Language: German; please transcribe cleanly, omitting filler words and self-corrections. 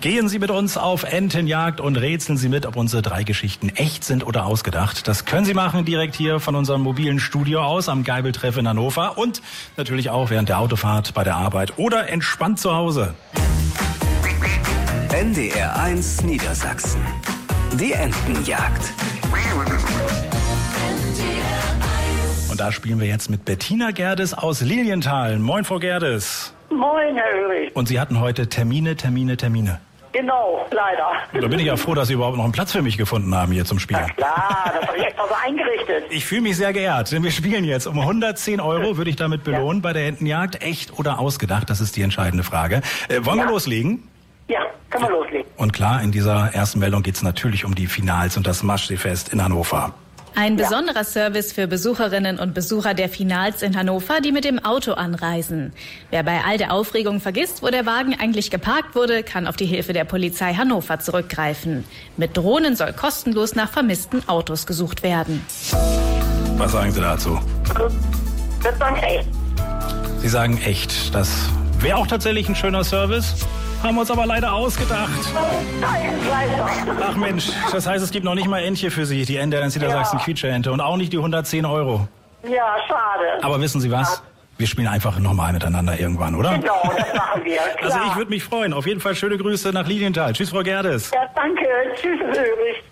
Gehen Sie mit uns auf Entenjagd und rätseln Sie mit, ob unsere 3 Geschichten echt sind oder ausgedacht. Das können Sie machen direkt hier von unserem mobilen Studio aus am Geibeltreff in Hannover und natürlich auch während der Autofahrt, bei der Arbeit oder entspannt zu Hause. NDR 1 Niedersachsen. Die Entenjagd. Und da spielen wir jetzt mit Bettina Gerdes aus Lilienthal. Moin, Frau Gerdes. Moin, Herr Ulrich. Und Sie hatten heute Termine. Genau, leider. Da bin ich ja froh, dass Sie überhaupt noch einen Platz für mich gefunden haben hier zum Spielen. Na klar, das habe ich extra so eingerichtet. Ich fühle mich sehr geehrt, denn wir spielen jetzt um 110 € würde ich damit belohnen bei der Entenjagd. Echt oder ausgedacht, das ist die entscheidende Frage. Wollen wir loslegen? Ja, können wir loslegen. Und klar, in dieser ersten Meldung geht es natürlich um die Finals und das Maschseefest in Hannover. Ein besonderer Service für Besucherinnen und Besucher der Finals in Hannover, die mit dem Auto anreisen. Wer bei all der Aufregung vergisst, wo der Wagen eigentlich geparkt wurde, kann auf die Hilfe der Polizei Hannover zurückgreifen. Mit Drohnen soll kostenlos nach vermissten Autos gesucht werden. Was sagen Sie dazu? Das sagen echt. Sie sagen echt. Das wäre auch tatsächlich ein schöner Service. Haben wir uns aber leider ausgedacht. Nein, leider. Ach Mensch, das heißt, es gibt noch nicht mal Entche für Sie, die NDR Niedersachsen Quietsche-Ente und auch nicht die 110 €. Ja, schade. Aber wissen Sie was? Wir spielen einfach nochmal miteinander irgendwann, oder? Genau, das machen wir. Klar. Also ich würde mich freuen. Auf jeden Fall schöne Grüße nach Lilienthal. Tschüss, Frau Gerdes. Ja, danke. Tschüss, Ulrich.